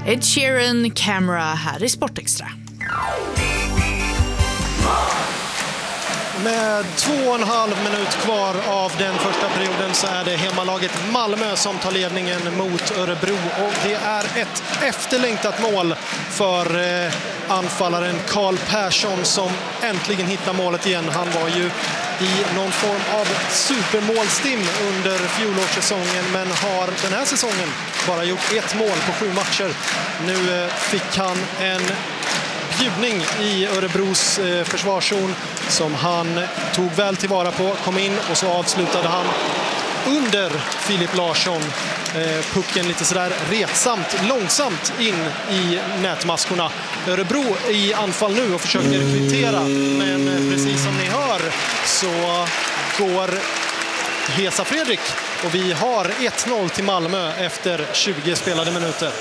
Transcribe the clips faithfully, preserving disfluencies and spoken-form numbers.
Ed Sheeran, Camera här i Sportextra. Med två och en halv minut kvar av den första perioden så är det hemmalaget Malmö som tar ledningen mot Örebro. Och det är ett efterlängtat mål för eh, anfallaren Karl Persson som äntligen hittar målet igen. Han var ju i någon form av supermålstim under fjolårssäsongen men har den här säsongen bara gjort ett mål på sju matcher. Nu eh, fick han en bjudning i Örebros eh, försvarszon som han tog väl tillvara på, kom in och så avslutade han under Filip Larsson. Eh, pucken lite sådär retsamt, långsamt in i nätmaskorna. Örebro i anfall nu och försöker kvittera, men eh, precis som ni hör så går Hesa Fredrik och vi har ett noll till Malmö efter tjugo spelade minuter.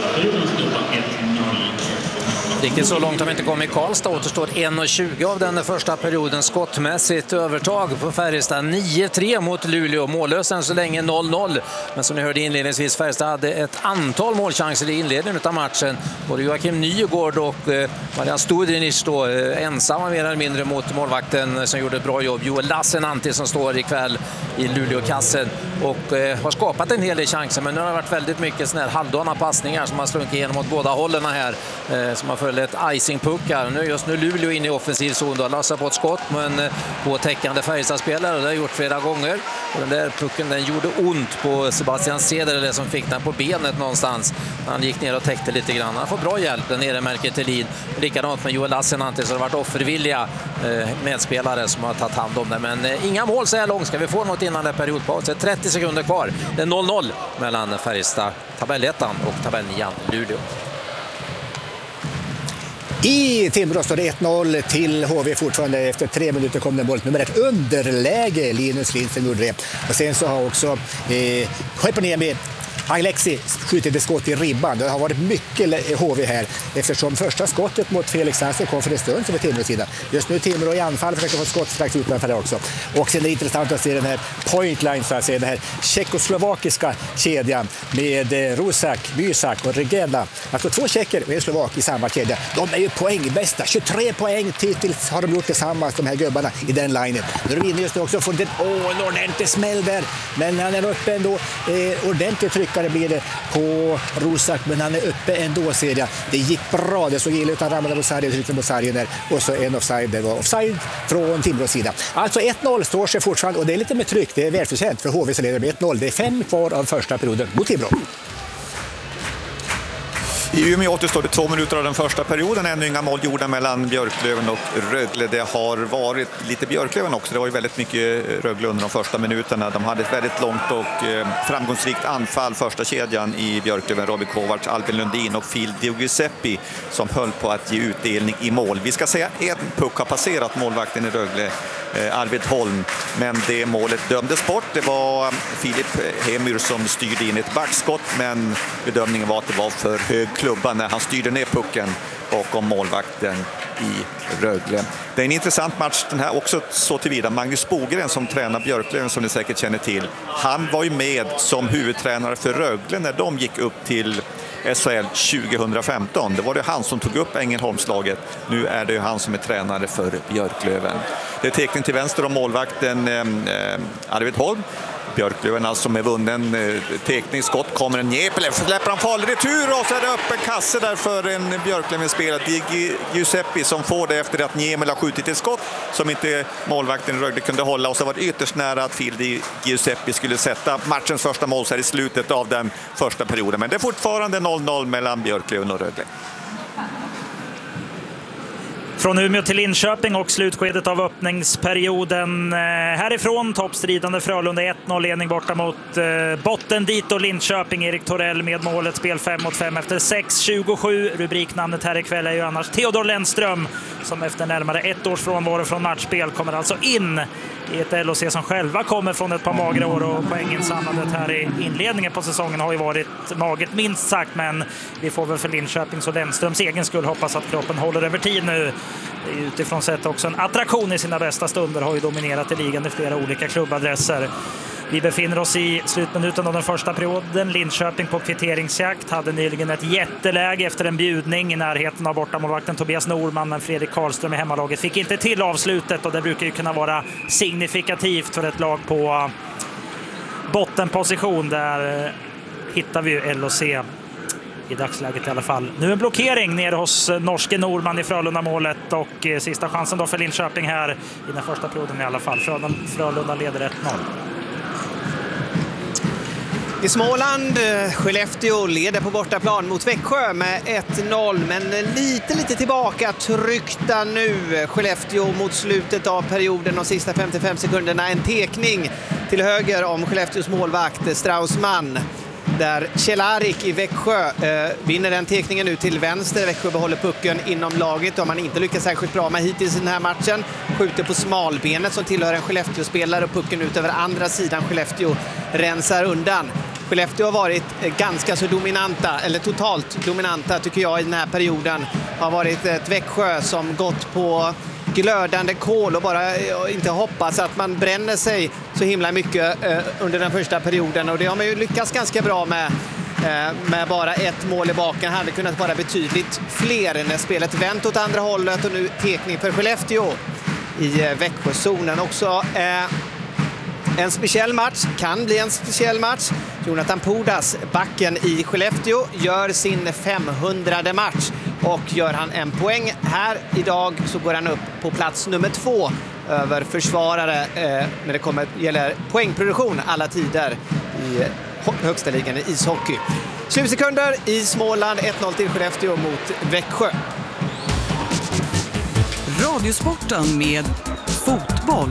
Riktigt så långt har vi inte kommit i Karlstad. Återstår en tjugo av den första perioden. Skottmässigt övertag på Färjestad. nio tre mot Luleå. Mållösen så länge noll noll. Men som ni hörde inledningsvis, Färjestad hade ett antal målchanser i inledningen av matchen. Både Joakim Nygård och eh, Marian Studrinic då eh, ensamma mer eller mindre mot målvakten som gjorde ett bra jobb. Joel Lassinantti som står ikväll i Luleå-kassen och eh, har skapat en hel del chanser. Men nu har det varit väldigt mycket såna här halvdana passningar som har slunkit igenom åt båda hållen här. Eh, som har följt ett icing-puckar. Nu just nu Luleå in i offensiv zon. Då lassar på ett skott men eh, på täckande Färjestad-spelare. Det har gjort flera gånger. Och den där pucken den gjorde ont på Sebastian Cederle som fick den på benet någonstans. Han gick ner och täckte lite grann. Han får bra hjälp den nere märker Thelin. Likadant med Joel Lassinantti så har det varit offervilliga eh, medspelare som har tagit hand om det. Men eh, inga mål så här långt. Ska vi få något innan det periodpaus? trettio sekunder kvar. Det är noll noll mellan Färjestad, tabellettan och tabellnian Luleå. I Timrå står det ett noll till H V fortfarande. Efter tre minuter kom den bollen. Nummer ett underläge. Linus Lindström gjorde det. Och sen så har också eh, Koiponiemi Alexi skjutit ett skott i ribban. Det har varit mycket H V här eftersom första skottet mot Felix Hansen kom för en stund för Timrås sida. Just nu Timrå i anfall försöker få skott strax utanför det också. Och sen är det intressant att se den här pointline, så att säga, den här tjeckoslovakiska kedjan med Rusak, Mysak och Regeda. Alltså två tjecker och en slovak i samma kedja. De är ju poängbästa. tjugotre poäng hittills har de gjort tillsammans, de här gubbarna i den linjen. Nu är de inne just nu också för en, åh, en ordentlig smäll där. Men han är uppe ändå. Eh, ordentligt tryck det blir det på Rusak, men han är uppe ändå, ser jag. Det gick bra, det såg illa ut, han ramlade på sargen, tryckte på sargen där, och så en offside, det var offside från Timrås sida. Alltså ett noll står sig fortfarande, och det är lite med tryck, det är välförtjänt för H V som leder med ett noll. Det är fem kvar av första perioden mot Timrå. I Umeå återstår det två minuter av den första perioden. Ännu inga mål gjorda mellan Björklöven och Rögle. Det har varit lite Björklöven också. Det var ju väldigt mycket Rögle under de första minuterna. De hade ett väldigt långt och framgångsrikt anfall. Första kedjan i Björklöven, Robin Kovacs, Albin Lundin och Phil Di Giuseppe som höll på att ge utdelning i mål. Vi ska säga en puck har passerat målvakten i Rögle, Arvid Holm, men det målet dömdes bort. Det var Filip Hemyr som styrde in ett backskott, men bedömningen var att det var för hög klubba när han styrde ner pucken bakom målvakten i Rögle. Det är en intressant match den här också så tillvida. Magnus Bogren som tränar Björklöven, som ni säkert känner till, han var ju med som huvudtränare för Rögle när de gick upp till S H L tjugohundrafemton. Det var det han som tog upp Ängelholmslaget. Nu är det ju han som är tränare för Björklöven. Det är teckning till vänster om målvakten eh, Arvid Holm. Björklöven alltså med vunnen eh, tekningsskott, kommer en Njepele, släpper han farlig retur och så är det öppen kasse där för en Björklöven-spelare, Di Giuseppe, som får det efter att Njemel har skjutit ett skott som inte målvakten Rögle kunde hålla, och så var det ytterst nära att Phil Di Giuseppe skulle sätta matchens första mål så här i slutet av den första perioden, men det är fortfarande noll noll mellan Björklöven och Rögle. Från Umeå till Linköping och slutskedet av öppningsperioden. Härifrån toppstridande Frölunda ett noll-ledning borta mot botten dit och Linköping. Erik Torell med målet, spel fem mot fem efter sex tjugosju. Rubriknamnet här ikväll är ju annars Theodor Lennström, som efter närmare ett års frånvaro från matchspel kommer alltså in i ett L O C som själva kommer från ett par magra år, och poänginsamlandet här i inledningen på säsongen har ju varit maget minst sagt, men vi får väl för Linköpings och Lennströms egen skull hoppas att kroppen håller över tid nu. Utifrån sett också en attraktion i sina bästa stunder, har ju dominerat i ligan i flera olika klubbadresser. Vi befinner oss i slutminuten av den första perioden. Linköping på kvitteringsjakt hade nyligen ett jätteläge efter en bjudning i närheten av bortamålvakten Tobias Norman, men Fredrik Karlström i hemmalaget fick inte till avslutet, och det brukar ju kunna vara signifikativt för ett lag på bottenposition. Där hittar vi ju L O C i dagsläget i alla fall. Nu en blockering nere hos norske Norman i Frölunda-målet, och eh, sista chansen då för Linköping här i den första perioden i alla fall. Frölunda, Frölunda leder ett noll. I Småland, Skellefteå leder på bortaplan mot Växjö med ett noll, men lite lite tillbaka tryckta nu. Skellefteå mot slutet av perioden, de sista femtiofem sekunderna. En tekning till höger om Skellefteås målvakt Straussman, där Kjellarik i Växjö eh, vinner den tekningen ut till vänster. Växjö behåller pucken inom laget, och man inte lyckas särskilt bra med hittills i den här matchen. Skjuter på smalbenet som tillhör en Skellefteå-spelare, och pucken ut över andra sidan. Skellefteå rensar undan. Skellefteå har varit ganska så dominanta, eller totalt dominanta tycker jag i den här perioden. Har varit ett Växjö som gått på glödande kol och bara inte hoppas att man bränner sig så himla mycket eh, under den första perioden, och det har man ju lyckats ganska bra med eh, med bara ett mål i baken. Hade kunnat vara betydligt fler när spelet vänt åt andra hållet, och nu tekning för Skellefteå i eh, Växjözonen också. Eh, en speciell match, kan bli en speciell match. Jonathan Pudas, backen i Skellefteå, gör sin femhundrade match, och gör han en poäng här idag så går han upp på plats nummer två över försvarare eh, när det kommer gäller poängproduktion alla tider i högsta ligan i ishockey. Slutsekunder i Småland, ett noll till Skellefteå mot Växjö. Radiosporten med fotboll.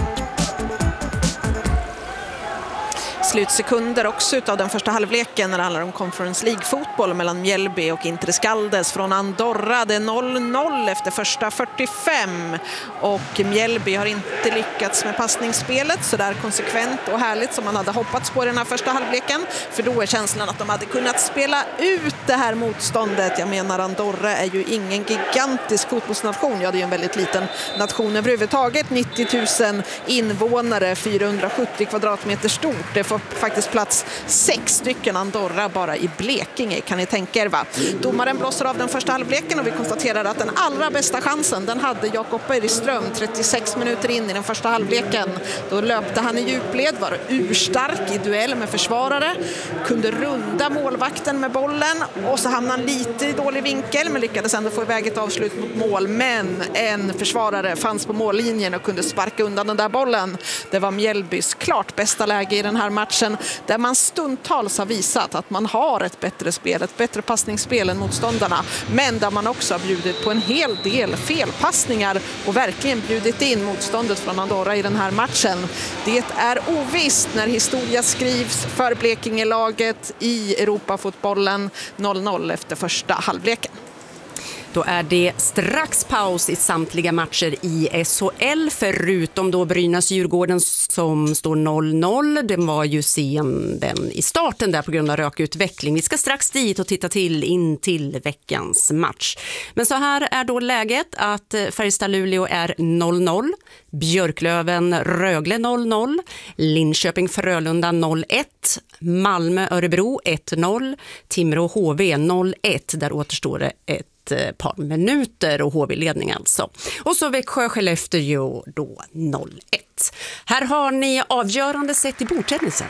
Slutsekunder också utav den första halvleken när det handlar om Conference League-fotboll mellan Mjällby och Inter Skaldes från Andorra. Det är noll noll efter första fyrtiofem, och Mjällby har inte lyckats med passningsspelet så där konsekvent och härligt som man hade hoppats på i den här första halvleken, för då är känslan att de hade kunnat spela ut det här motståndet. Jag menar, Andorra är ju ingen gigantisk fotbollsnation, ja, det är ju en väldigt liten nation överhuvudtaget, nittio tusen invånare, fyrahundrasjuttio kvadratmeter stort. Det får faktiskt plats sex stycken Andorra bara i Blekinge, kan ni tänka er, va? Domaren blåser av den första halvleken, och vi konstaterar att den allra bästa chansen den hade Jakob Bergström trettiosex minuter in i den första halvleken. Då löpte han i djupled, var urstark i duell med försvarare, kunde runda målvakten med bollen, och så hamnade han lite i dålig vinkel men lyckades ändå få iväg ett avslut mot mål. Men en försvarare fanns på mållinjen och kunde sparka undan den där bollen. Det var Mjällbys klart bästa läge i den här matchen, där man stundtals har visat att man har ett bättre spel, ett bättre passningsspel än motståndarna, men där man också har bjudit på en hel del felpassningar och verkligen bjudit in motståndet från Andorra i den här matchen. Det är ovisst när historia skrivs för Blekingelaget i Europafotbollen. Noll noll efter första halvleken. Då är det strax paus i samtliga matcher i S H L, förutom då Brynäs-Djurgården som står noll noll. Den var ju sen den i starten där på grund av rökutveckling. Vi ska strax dit och titta till in till veckans match. Men så här är då läget att Färjestad-Luleå är noll noll, Björklöven-Rögle noll noll, Linköping-Frölunda noll ett, Malmö-Örebro ett noll, Timrå-H V noll ett. Där återstår det ett par minuter och H V-ledning alltså. Och så Växjö-Skellefteå då noll ett. Här har ni avgörande sett i bordtennisen.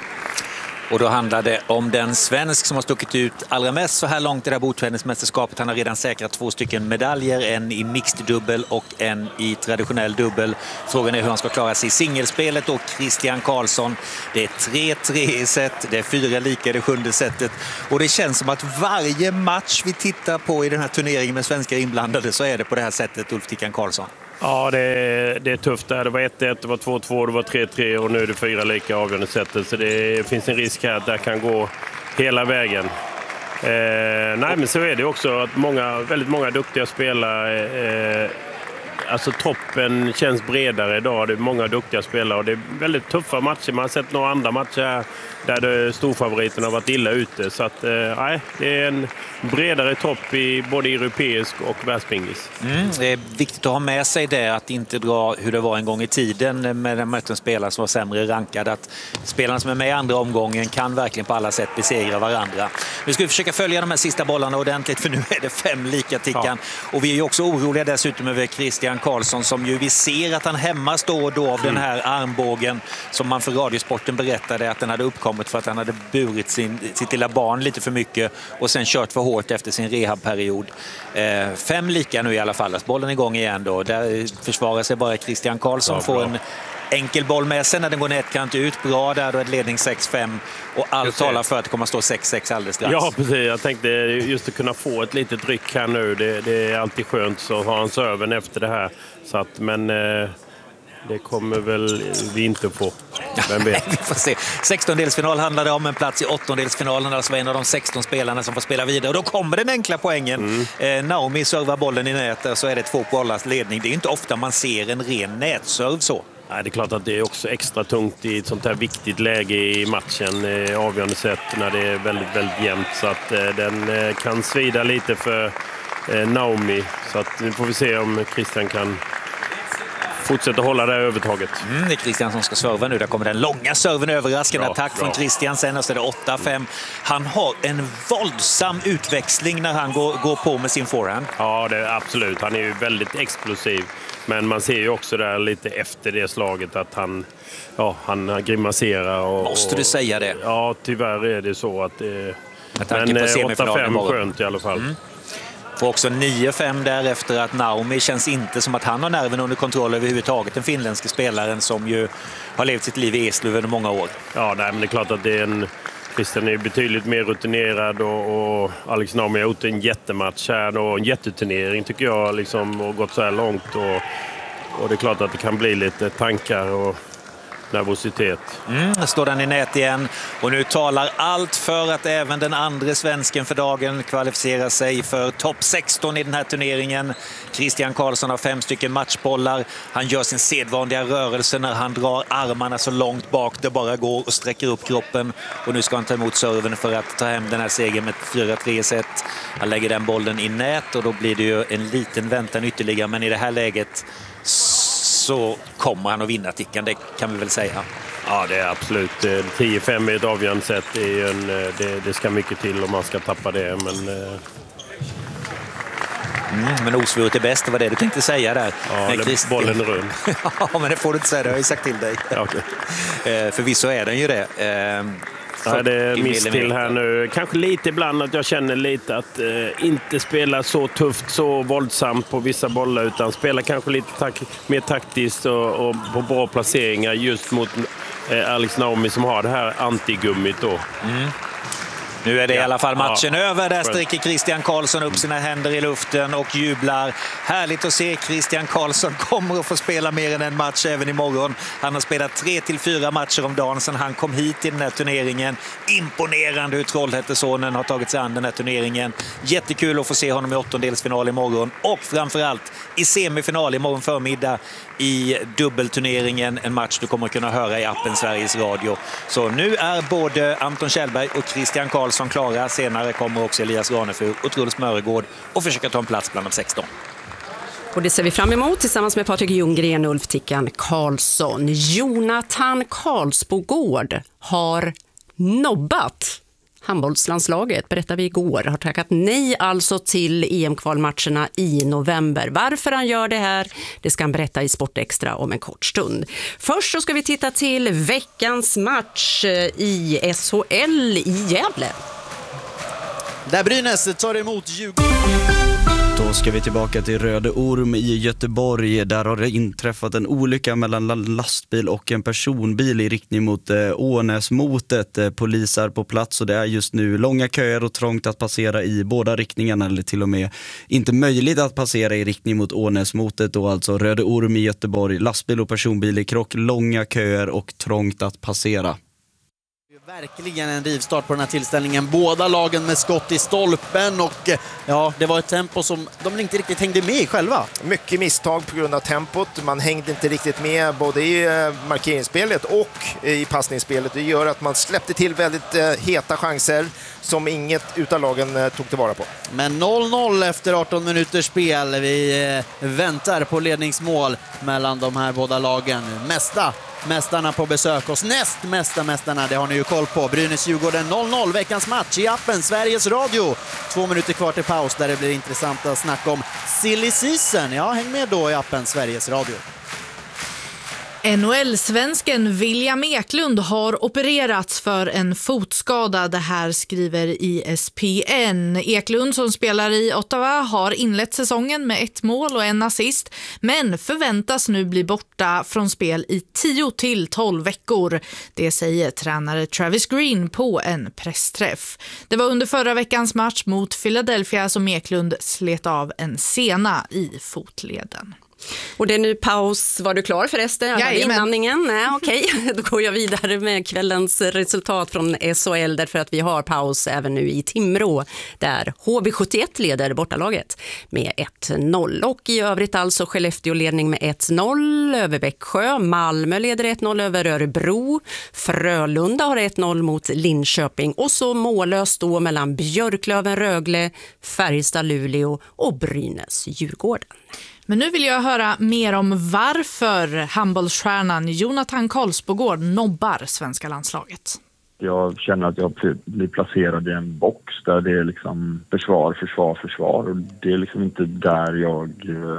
Och då handlar det om den svensk som har stuckit ut allra mest så här långt i det här bordtennismästerskapet. Han har redan säkrat två stycken medaljer, en i mixed dubbel och en i traditionell dubbel. Frågan är hur han ska klara sig i singelspelet, och Christian Karlsson. Det är tre tre i set, det är fyra lika i det sjunde setet, och det känns som att varje match vi tittar på i den här turneringen med svenskar inblandade så är det på det här sättet, Ulf Tickan Karlsson. Ja, det är, det är tufft där. Det var ett ett, det var två två, det var tre tre och nu är det fyra lika avgörande sättet. Så det finns en risk här att det kan gå hela vägen. Eh, nej, men så är det också att många, väldigt många duktiga spelare eh, alltså toppen känns bredare idag. Det är många duktiga spelare och det är väldigt tuffa matcher. Man har sett några andra matcher här där det storfavoriterna har varit illa ute. Så att, nej, eh, det är en bredare topp i både europeisk och världspingis. Mm, det är viktigt att ha med sig det, att inte dra hur det var en gång i tiden med möten spelare som var sämre rankade. Att spelarna som är med i andra omgången kan verkligen på alla sätt besegra varandra. Nu ska vi försöka följa de här sista bollarna ordentligt, för nu är det fem lika tickan. Ja. Och vi är ju också oroliga dessutom över Christian Karlsson, som ju vi ser att han hämmas då och då av mm. den här armbågen som man för Radiosporten berättade att den hade uppkommit för att han hade burit sin, sitt lilla barn lite för mycket och sen kört för hårt efter sin rehabperiod. Eh, fem lika nu i alla fall. Bollen är igång igen då. Där försvarar sig bara Christian Karlsson. Ja, får en enkel boll med sig när den går nätkant ut. Bra där, då är det ledning sex fem. Och allt talar för att det kommer att stå sex sex alldeles strax. Ja, precis. Jag tänkte just att kunna få ett litet ryck här nu. Det, det är alltid skönt så har han serven efter det här. Så att, men... Eh... Det kommer väl vi inte få. Vem vet? Vi får se. sextondelsfinal handlade om en plats i åttondelsfinalen. Alltså en av de sexton spelarna som får spela vidare. Och då kommer den enkla poängen. Mm. Eh, Naomi servar bollen i nätet, så är det två bollars ledning. Det är inte ofta man ser en ren nätserv så. Nej, det är klart att det är också extra tungt i ett sånt här viktigt läge i matchen. Eh, avgörande sätt när det är väldigt, väldigt jämnt. Så att eh, den eh, kan svida lite för eh, Naomi. Så att nu får vi se om Christian kan fortsätter hålla det övertaget. Mm, det är Christian som ska serva nu. Där kommer den långa serven, överraskande bra, attack bra. Från Christian. Sen och så är det åtta fem. Han har en våldsam utväxling när han går, går på med sin forehand. Ja, det är absolut. Han är ju väldigt explosiv. Men man ser ju också där lite efter det slaget att han, ja, han grimaserar. Och, måste du säga det? Ja, tyvärr är det så att det... Men åtta fem skönt i alla fall. Mm. Får också nio fem därefter att Naomi känns inte som att han har nerven under kontroll överhuvudtaget. Den finländske spelaren som ju har levt sitt liv i Eslöv under många år. Ja, nej, men det är klart att det är en... Christian är betydligt mer rutinerad och, och Alex Naomi har gjort en jättematch här och en jätteturnering tycker jag liksom, och gått så här långt. Och, och det är klart att det kan bli lite tankar och nervositet. Mm, står den i nät igen och nu talar allt för att även den andra svensken för dagen kvalificerar sig för topp sexton i den här turneringen. Christian Karlsson har fem stycken matchbollar. Han gör sin sedvanliga rörelse när han drar armarna så långt bak det bara går och sträcker upp kroppen. Och nu ska han ta emot serven för att ta hem den här segern med fyra tre set. Han lägger den bollen i nät och då blir det ju en liten väntan ytterligare, men i det här läget så kommer han att vinna tickan, det kan vi väl säga. Ja, det är absolut. tio fem är ett avgörande sätt. Det, är en, det, det ska mycket till om man ska tappa det. Men, mm, men osvuret är bäst, det var det du tänkte säga där. Ja, Christ... bollen är rund. Ja, men det får du inte säga, det har jag sagt till dig. Okay. Förvisso är den ju det. Ja, det är miss till här nu. Kanske lite ibland att jag känner lite att eh, inte spela så tufft, så våldsamt på vissa bollar, utan spela kanske lite tak- mer taktiskt och, och på bra placeringar just mot eh, Alex Naomi som har det här antigummit då. Mm. Nu är det ja. i alla fall matchen ja. över. Där sträcker Christian Karlsson upp sina händer i luften och jublar. Härligt att se. Christian Karlsson kommer att få spela mer än en match även imorgon. Han har spelat tre till fyra matcher om dagen sedan han kom hit i den här turneringen. Imponerande hur Trollhättesonen har tagit sig an den här turneringen. Jättekul att få se honom i åttondelsfinal imorgon. Och framförallt i semifinal imorgon förmiddag i dubbelturneringen. En match du kommer att kunna höra i appen Sveriges Radio. Så nu är både Anton Kjellberg och Christian Karlsson klara. Senare kommer också Elias Ranefur och Truls Mörgård och försöka ta en plats bland de sexton. Och det ser vi fram emot tillsammans med Patrik Ljunggren och Ulf Tickan Karlsson. Jonathan Karlsbogård har nobbat handbollslandslaget, berättade vi igår, har tackat nej alltså till E M-kvalmatcherna i november. Varför han gör det här, det ska han berätta i Sportextra om en kort stund. Först så ska vi titta till veckans match i S H L i Gävle. Där Brynäs tar emot Djurgården. Då ska vi tillbaka till Röde Orm i Göteborg. Där har det inträffat en olycka mellan en lastbil och en personbil i riktning mot Ånäsmotet. Polisar på plats och det är just nu långa köer och trångt att passera i båda riktningarna, eller till och med inte möjligt att passera i riktning mot Ånäsmotet. Och alltså Röde Orm i Göteborg, lastbil och personbil i krock, långa köer och trångt att passera. Verkligen en rivstart på den här tillställningen. Båda lagen med skott i stolpen och ja, det var ett tempo som de inte riktigt hängde med i själva. Mycket misstag på grund av tempot. Man hängde inte riktigt med både i markeringsspelet och i passningsspelet. Det gör att man släppte till väldigt heta chanser som inget utav lagen tog tillvara på. Men noll noll efter arton minuters spel. Vi väntar på ledningsmål mellan de här båda lagen. Mästa mästarna på besök och näst mesta mästarna, det har ni ju koll på. Brynäs-Djurgården noll noll, veckans match i appen Sveriges Radio. Två minuter kvar till paus där det blir intressant att snacka om silly season. Ja, häng med då i appen Sveriges Radio. N H L-svensken William Eklund har opererats för en fotskada. Det här skriver E S P N. Eklund som spelar i Ottawa har inlett säsongen med ett mål och en assist, men förväntas nu bli borta från spel i tio till tolv veckor. Det säger tränare Travis Green på en pressträff. Det var under förra veckans match mot Philadelphia som Eklund slet av en sena i fotleden. Och det är nu paus. Var du klar förresten? Ja, inandningen? Nej, okej. Okay. Då går jag vidare med kvällens resultat från S H L därför att vi har paus även nu i Timrå där H V sjuttioett leder bortalaget med ett noll. Och i övrigt alltså Skellefteå ledning med ett noll över Växjö. Malmö leder ett noll över Örebro. Frölunda har ett noll mot Linköping. Och så mållöst då mellan Björklöven, Rögle, Färjestad, Luleå och Brynäs, Djurgården. Men nu vill jag höra mer om varför handbollsstjärnan Jonathan Karlsbogård nobbar svenska landslaget. Jag känner att jag blir placerad i en box där det är liksom försvar, försvar, försvar. Och det är liksom inte där jag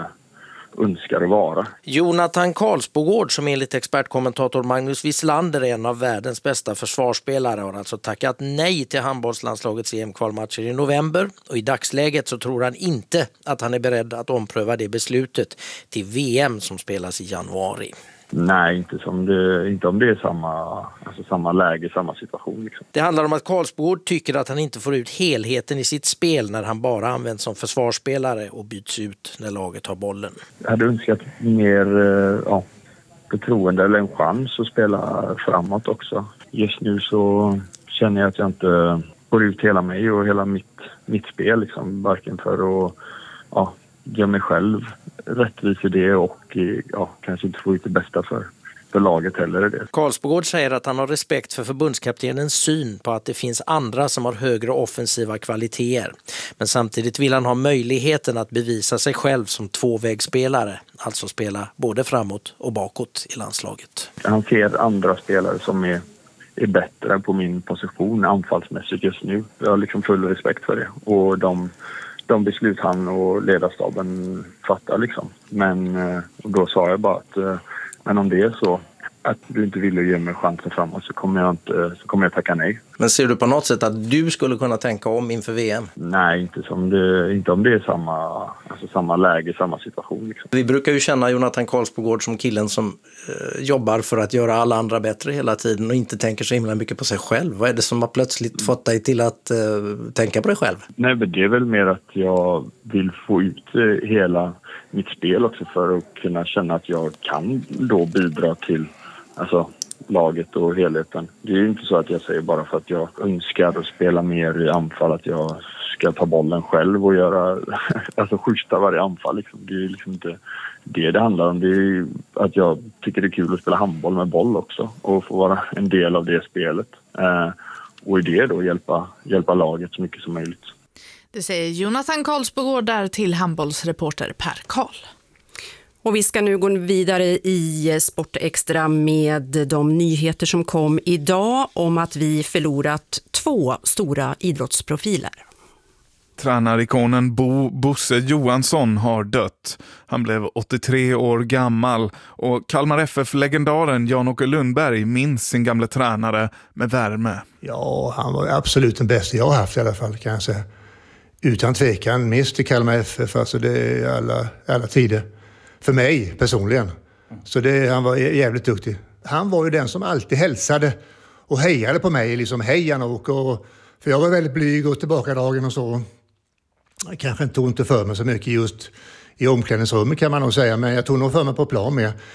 önskar att vara. Jonathan Karlsbogård, som enligt expertkommentator Magnus Wislander är en av världens bästa försvarsspelare, har alltså tackat nej till handbollslandslagets E M-kvalmatcher i november, och i dagsläget så tror han inte att han är beredd att ompröva det beslutet till V M som spelas i januari. Nej, inte, som det, inte om det är samma, alltså samma läge, samma situation. Liksom. Det handlar om att Karlsbogård tycker att han inte får ut helheten i sitt spel när han bara används som försvarsspelare och byts ut när laget har bollen. Jag hade önskat mer ja, förtroende eller en chans att spela framåt också. Just nu så känner jag att jag inte får ut hela mig och hela mitt, mitt spel. Liksom, varken för att ja, göra mig själv rättvis i det och ja, kanske inte få ut det bästa för, för laget heller. Det. Karlsbogård säger att han har respekt för förbundskaptenens syn på att det finns andra som har högre offensiva kvaliteter. Men samtidigt vill han ha möjligheten att bevisa sig själv som tvåvägsspelare, alltså spela både framåt och bakåt i landslaget. Han ser andra spelare som är, är bättre på min position anfallsmässigt just nu. Jag har liksom full respekt för det. Och de de beslut han och ledarstaben fattar liksom. Men då sa jag bara att men om det är så att du inte vill ge mig chansen framåt så kommer jag inte så kommer jag tacka nej. Men ser du på något sätt att du skulle kunna tänka om inför V M? Nej, inte som det inte om det är samma alltså samma läge, samma situation liksom. Vi brukar ju känna Jonathan Karlsbogård som killen som eh, jobbar för att göra alla andra bättre hela tiden och inte tänker så himla mycket på sig själv. Vad är det som har plötsligt fått dig till att eh, tänka på dig själv? Nej, men det är väl mer att jag vill få ut eh, hela mitt spel också för att kunna känna att jag kan då bidra till alltså laget och helheten. Det är ju inte så att jag säger bara för att jag önskar att spela mer i anfall att jag ska ta bollen själv och göra alltså skjuta varje anfall liksom. Det är ju liksom inte det det handlar om. Det är ju att jag tycker det är kul att spela handboll med boll också och få vara en del av det spelet. Eh, och i det då hjälpa, hjälpa laget så mycket som möjligt. Det säger Jonathan Karlsbogård där till handbollsreporter Per Karl. Och vi ska nu gå vidare i Sport Extra med de nyheter som kom idag om att vi förlorat två stora idrottsprofiler. Tränarikonen Bo Bosse Johansson har dött. Han blev åttiotre år gammal och Kalmar F F-legendaren Jan-Åke Lundberg minns sin gamla tränare med värme. Ja, han var absolut den bästa jag har haft i alla fall kan jag säga. Utan tvekan, minst i Kalmar F F, alltså det är alla, alla tider. För mig personligen. Så det, han var jävligt duktig. Han var ju den som alltid hälsade och hejade på mig. Liksom hej Jan-Åke. För jag var väldigt blyg och tillbakadragen och så. Jag kanske inte tog inte för mig så mycket just i omklädningsrummet kan man nog säga. Men jag tog nog för mig på plan med.